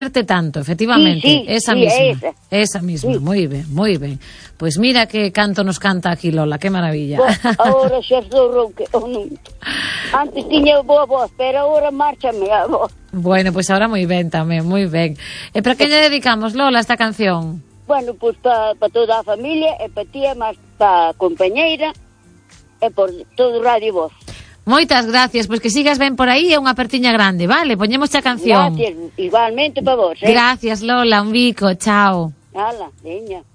quererte tanto, efectivamente. Sí, esa sí, misma. Esa misma, Sí. moi ben, moi ben. Pois mira que canto nos canta aquí Lola, que maravilla. Agora xa estou rouca. Antes tiña boa voz, pero agora márchame a voz. Bueno, pois ahora moi ben tamén, moi ben. E para que lle dedicamos, Lola, esta canción? Bueno, pois para toda a familia, e para ti, e máis para a compañeira, e por todo Radio Voz. Moitas gracias, pois que sigas ben por aí e unha apertiña grande, vale? Poñemos a canción. Gracias, igualmente para vos, Gracias, Lola, un bico, chao. Hala, veña.